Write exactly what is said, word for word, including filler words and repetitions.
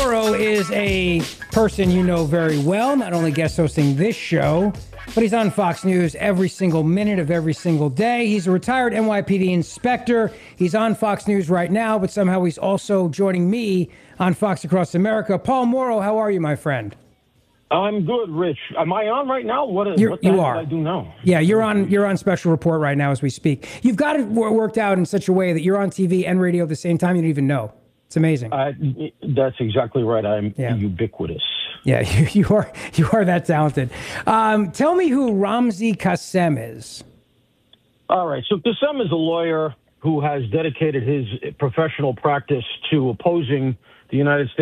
Mauro is a person you know very well, not only guest hosting this show, but he's on Fox News every single minute of every single day. He's a retired N Y P D inspector. He's on Fox News right now, but somehow he's also joining me on Fox Across America. Paul Mauro, how are you, my friend? I'm good, Rich. Am I on right now? What, You're, what the you heck are. do I do now? Yeah, you're on You're on special report right now as we speak. You've got it wor- worked out in such a way that you're on T V and radio at the same time. You don't even know. It's amazing. Uh, that's exactly right. I'm Yeah. ubiquitous. Yeah, you, you are you are that talented. Um, tell me who Ramzi Kassem is. All right. So Kassem is a lawyer who has dedicated his professional practice to opposing the United States